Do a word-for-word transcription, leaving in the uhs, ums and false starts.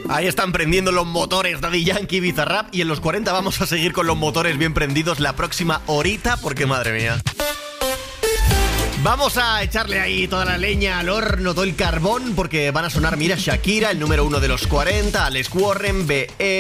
Ahí están prendiendo los motores Daddy Yankee, Bizarrap. Y en los cuarenta vamos a seguir con los motores bien prendidos la próxima horita, porque madre mía. Vamos a echarle ahí toda la leña al horno, todo el carbón, porque van a sonar, mira, Shakira, el número uno de los cuarenta, Alex Warren, B E